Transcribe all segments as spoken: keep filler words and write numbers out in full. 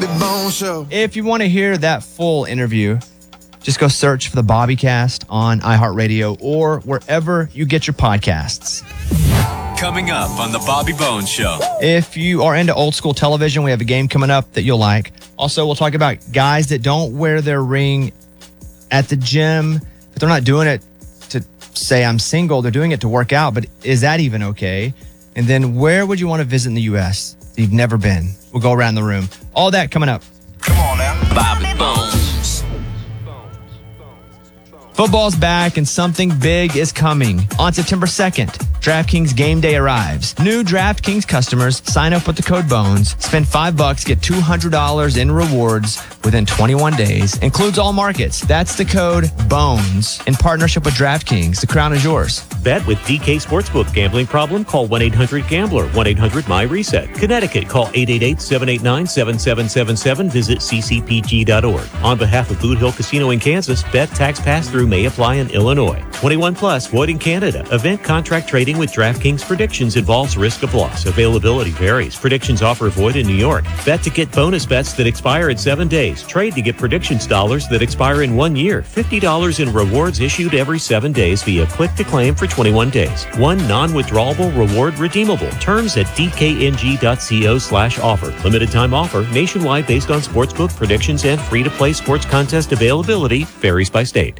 Bobby Bones Show. If you want to hear that full interview, just go search for the Bobbycast on iHeartRadio or wherever you get your podcasts. Coming up on the Bobby Bones Show. If you are into old school television, we have a game coming up that you'll like. Also, we'll talk about guys that don't wear their ring at the gym, but they're not doing it to say I'm single. They're doing it to work out, but is that even okay? And then where would you want to visit in the U S that you've never been? We'll go around the room. All that coming up. Come on now. Bobby Bones. Football's back and something big is coming. On September second, DraftKings Game Day arrives. New DraftKings customers sign up with the code BONES, spend five bucks, get two hundred dollars in rewards within twenty-one days. Includes all markets. That's the code BONES in partnership with DraftKings. The crown is yours. Bet with D K Sportsbook. Gambling problem? Call one eight hundred gambler, one eight hundred my reset. Connecticut, call eight eight eight, seven eight nine, seven seven seven seven. Visit c c p g dot org. On behalf of Boot Hill Casino in Kansas, bet tax pass-through may apply in Illinois. twenty-one plus, void in Canada. Event contract trading with DraftKings Predictions involves risk of loss. Availability varies. Predictions offer void in New York. Bet to get bonus bets that expire in seven days. Trade to get predictions dollars that expire in one year. fifty dollars in rewards issued every seven days via click to claim for twenty-one days. One non-withdrawable reward redeemable. Terms at d k n g dot co slash offer. Limited time offer. Nationwide based on sportsbook predictions and free-to-play sports contest availability. Varies by state.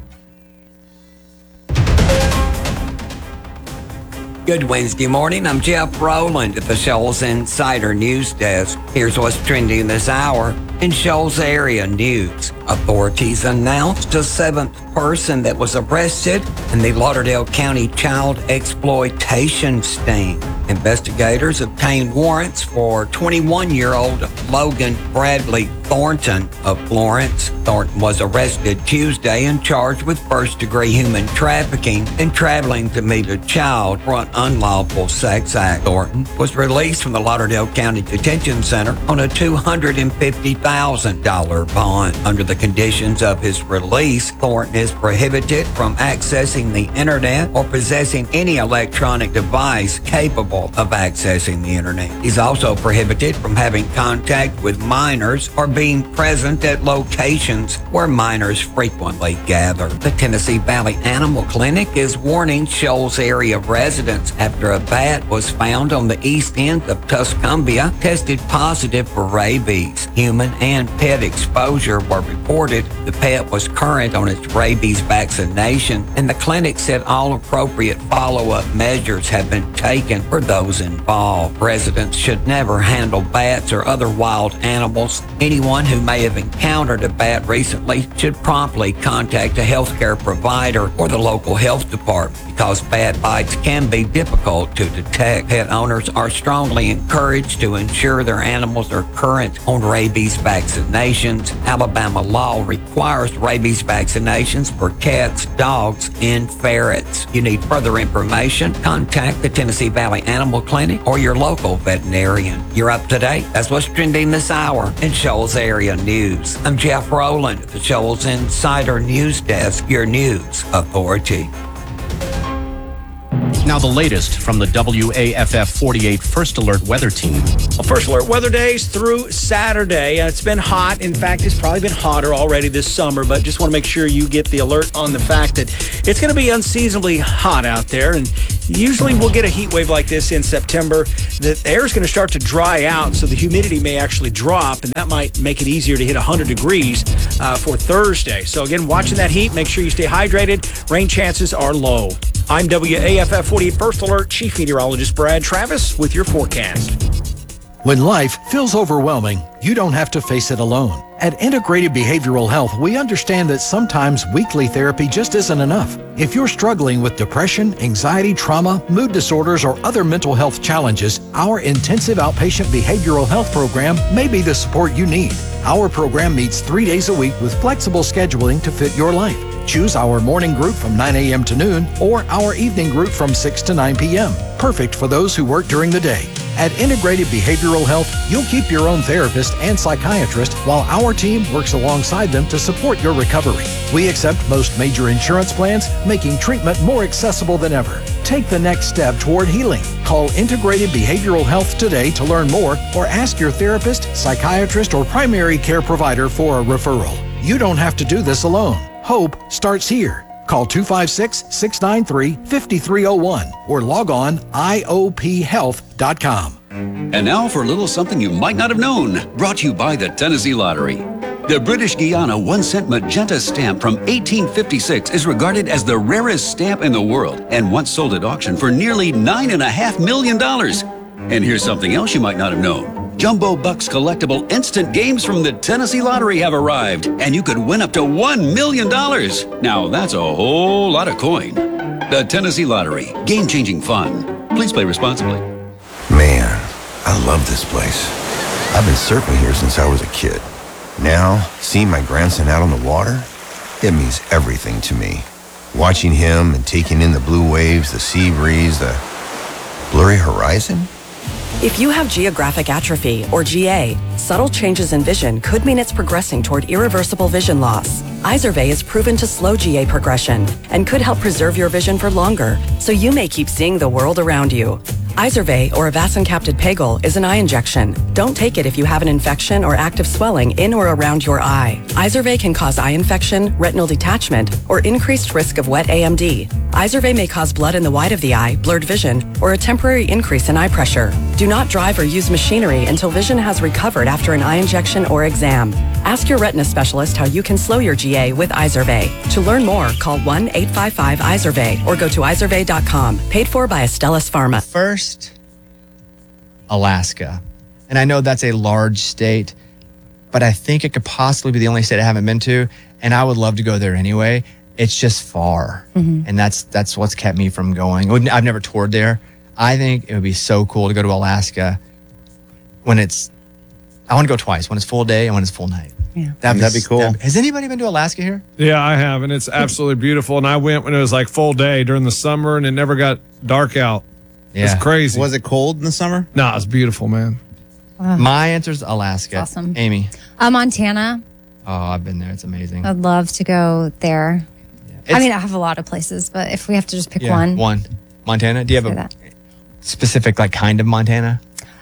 Good Wednesday morning. I'm Jeff Rowland at the Shoals Insider News Desk. Here's what's trending this hour in Shoals area news. Authorities announced a seventh person that was arrested in the Lauderdale County child exploitation sting. Investigators obtained warrants for twenty-one-year-old Logan Bradley Thornton of Florence. Thornton was arrested Tuesday and charged with first-degree human trafficking and traveling to meet a child for an unlawful sex act. Thornton was released from the Lauderdale County Detention Center on a two hundred fifty thousand dollars bond. Under the conditions of his release, Thornton is prohibited from accessing the internet or possessing any electronic device capable of accessing the internet. He's also prohibited from having contact with minors or being present at locations where minors frequently gather. The Tennessee Valley Animal Clinic is warning Shoals area residents after a bat was found on the east end of Tuscumbia tested positive for rabies. Human and pet exposure were reported. The pet was current on its rabies vaccination, and the clinic said all appropriate follow-up measures have been taken for those involved. Residents should never handle bats or other wild animals. Anyone who may have encountered a bat recently should promptly contact a healthcare provider or the local health department because bat bites can be difficult to detect. Pet owners are strongly encouraged to ensure their animals are current on rabies vaccinations. Alabama law requires rabies vaccinations for cats, dogs, and ferrets. You need further information? Contact the Tennessee Valley Animal Clinic or your local veterinarian. You're up to date. That's what's trending this hour in Shoals area news. I'm Jeff Rowland at the Shoals Insider News Desk, your news authority. Now the latest from the W A F F forty-eight First Alert Weather Team. Well, First Alert Weather Days through Saturday. Uh, it's been hot. In fact, it's probably been hotter already this summer, but just want to make sure you get the alert on the fact that it's going to be unseasonably hot out there. And usually we'll get a heat wave like this in September. The air is going to start to dry out, so the humidity may actually drop, and that might make it easier to hit one hundred degrees uh, for Thursday. So again, watching that heat, make sure you stay hydrated. Rain chances are low. I'm W A F F forty-eight First Alert Chief Meteorologist Brad Travis with your forecast. When life feels overwhelming, you don't have to face it alone. At Integrated Behavioral Health, we understand that sometimes weekly therapy just isn't enough. If you're struggling with depression, anxiety, trauma, mood disorders, or other mental health challenges, our intensive outpatient behavioral health program may be the support you need. Our program meets three days a week with flexible scheduling to fit your life. Choose our morning group from nine a.m. to noon or our evening group from six to nine p.m. Perfect for those who work during the day. At Integrated Behavioral Health, you'll keep your own therapist and psychiatrist while our team works alongside them to support your recovery. We accept most major insurance plans, making treatment more accessible than ever. Take the next step toward healing. Call Integrated Behavioral Health today to learn more or ask your therapist, psychiatrist, or primary care provider for a referral. You don't have to do this alone. Hope starts here. Call two five six, six nine three, five three zero one or log on I O P health dot com. And now for a little something you might not have known, brought to you by the Tennessee Lottery. The British Guiana one-cent magenta stamp from eighteen fifty-six is regarded as the rarest stamp in the world and once sold at auction for nearly nine point five million dollars. And here's something else you might not have known. Jumbo Bucks collectible instant games from the Tennessee Lottery have arrived, and you could win up to one million dollars. Now, that's a whole lot of coin. The Tennessee Lottery. Game-changing fun. Please play responsibly. Man, I love this place. I've been surfing here since I was a kid. Now, seeing my grandson out on the water, it means everything to me. Watching him and taking in the blue waves, the sea breeze, the blurry horizon. If you have geographic atrophy, or G A, subtle changes in vision could mean it's progressing toward irreversible vision loss. Izervay is proven to slow G A progression and could help preserve your vision for longer, so you may keep seeing the world around you. Izervay, or avacincaptad pegol, is an eye injection. Don't take it if you have an infection or active swelling in or around your eye. Izervay can cause eye infection, retinal detachment, or increased risk of wet A M D. Izervay may cause blood in the white of the eye, blurred vision, or a temporary increase in eye pressure. Do not drive or use machinery until vision has recovered after an eye injection or exam. Ask your retina specialist how you can slow your G A with Izervay. To learn more, call one eight five five Izervay or go to izervay dot com. Paid for by Astellas Pharma. First, Alaska. And I know that's a large state, but I think it could possibly be the only state I haven't been to, and I would love to go there anyway. It's just far, mm-hmm. and that's that's what's kept me from going. I've never toured there. I think it would be so cool to go to Alaska when it's, I want to go twice, when it's full day and when it's full night. Yeah. That'd, That'd be cool. That'd, has anybody been to Alaska here? Yeah, I have, and it's absolutely beautiful. And I went when it was like full day during the summer, and it never got dark out. Yeah. It's crazy. Was it cold in the summer? No, it's beautiful, man. Wow. My answer's Alaska. That's awesome. Amy? Uh, Montana. Oh, I've been there. It's amazing. I'd love to go there. Yeah. I mean, I have a lot of places, but if we have to just pick yeah, one. One. Montana? Do you have a that. specific like kind of Montana?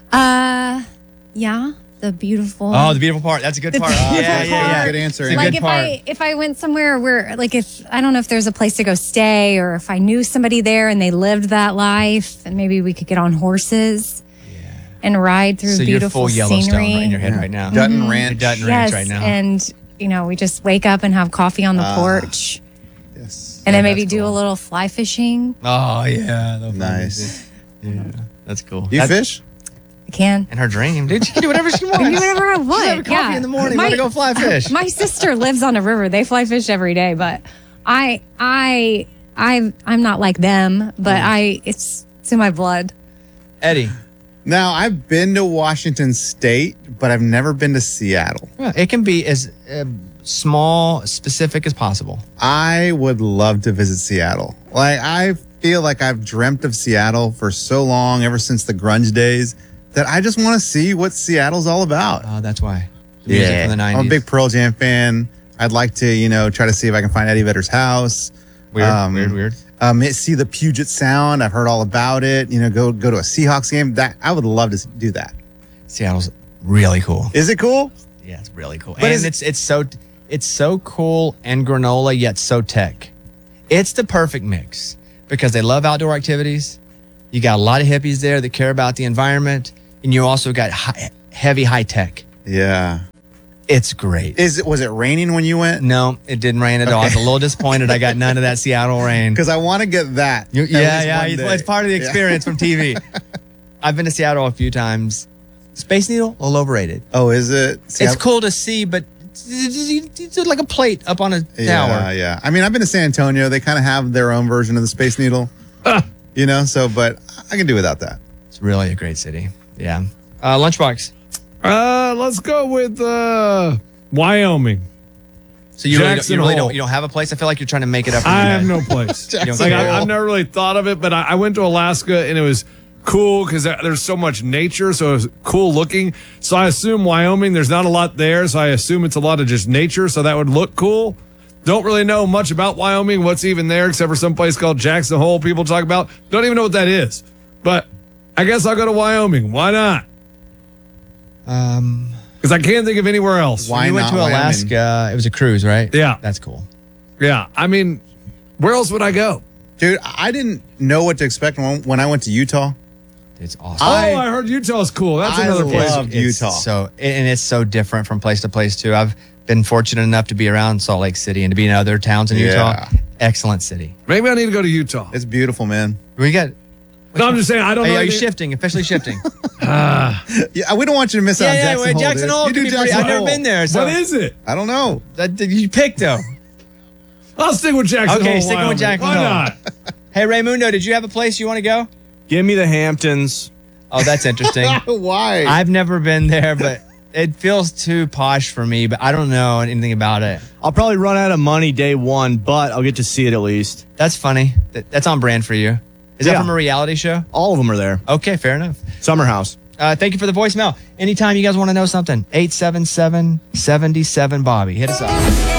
Uh, yeah. The beautiful. Oh, the beautiful part. That's a good the part. beautiful Yeah, yeah, yeah. part. Good answer. It's a like good if part. I if I went somewhere where like if I don't know if there's a place to go stay or if I knew somebody there and they lived that life and maybe we could get on horses yeah. and ride through so beautiful you're full Yellowstone scenery. right in your head right now. Dutton Mm-hmm. Ranch. Dutton Yes, Ranch right now. and you know we just wake up and have coffee on the Ah. porch. Yes. And then Yeah, maybe that's do cool. a little fly fishing. Oh yeah, that'll be Nice. good. Yeah, that's cool. You That's- fish? I can. In her dream, dude, she can do whatever she wants. I can do whatever I She's want. having coffee yeah. in the morning. My- Want to go fly fish? My sister lives on a river. They fly fish every day, but I, I, I, I'm not like them. But Mm. I, it's it's in my blood. Eddie, Now, I've been to Washington State, but I've never been to Seattle. well, it can be as uh, small, specific as possible. I would love to visit Seattle. Like, I feel like I've dreamt of Seattle for so long, ever since the grunge days, that I just want to see what Seattle's all about. Oh, that's why. The music from the nineties. I'm a big Pearl Jam fan. I'd like to, you know, try to see if I can find Eddie Vedder's house. Weird, Um, weird, weird. Um, see the Puget Sound. I've heard all about it. You know, go go to a Seahawks game. That I would love to do that. Seattle's really cool. Is it cool? Yeah, it's really cool. But and is it- it's it's so it's so cool and granola yet so tech. It's the perfect mix because they love outdoor activities. You got a lot of hippies there that care about the environment, and you also got high, heavy high tech. Yeah. It's great. Is it? Was it raining when you went? No, it didn't rain at all. I was a little disappointed. I got none of that Seattle rain. Because I want to get that. You- at yeah, least yeah. one It's, day. it's part of the Yeah. experience from T V. I've been to Seattle a few times. Space Needle, a little overrated. Oh, is it? See, It's I've- cool to see, but it's, it's, it's like a plate up on a Yeah, tower. yeah. I mean, I've been to San Antonio. They kind of have their own version of the Space Needle. You know, so, but I can do without that. It's really a great city. Yeah. Uh, Lunchbox. Uh, let's go with uh, Wyoming. So you really, don't, Jackson you really Hole. don't you don't have a place? I feel like you're trying to make it up. in I your have head. no place. You don't like care. I, I've never really thought of it, but I, I went to Alaska and it was cool because there's so much nature, so it was cool looking. So I assume Wyoming, there's not a lot there, so I assume it's a lot of just nature, so that would look cool. Don't really know much about Wyoming, what's even there, except for some place called Jackson Hole people talk about. Don't even know what that is. But I guess I'll go to Wyoming. Why not? Um, Because I can't think of anywhere else. Why you went to Alaska. It was a cruise, right? Yeah. That's cool. Yeah. I mean, where else would I go? Dude, I didn't know what to expect when, when I went to Utah. It's awesome. Oh, I, I heard Utah's cool. That's I another place. love Utah. So, and it's so different from place to place too. I've been fortunate enough to be around Salt Lake City and to be in other towns in Yeah. Utah. Excellent city. Maybe I need to go to Utah. It's beautiful, man. We got. No, I'm just saying, I don't Hey, know. are you anything- shifting? Officially shifting. Yeah, we don't want you to miss out on yeah, Jackson wait, Hole. Jackson dude. Hole. You can do be pretty- Jackson I've never Hole. been there. So What is it? I don't know. That, that you picked though. I'll stick with Jackson Okay, Hole. sticking Wyoming. with Jackson Why Hole. not? Hey, Raymundo, did you have a place you want to go? Give me the Hamptons. Oh, that's interesting. Why? I've never been there, but it feels too posh for me. But I don't know anything about it. I'll probably run out of money day one, but I'll get to see it at least. That's funny. That, that's on brand for you. Is that Yeah. from a reality show? All of them are there. Okay, fair enough. Summer House. Uh, thank you for the voicemail. Anytime you guys want to know something, eight seven seven, seven seven, Bobby. Hit us up.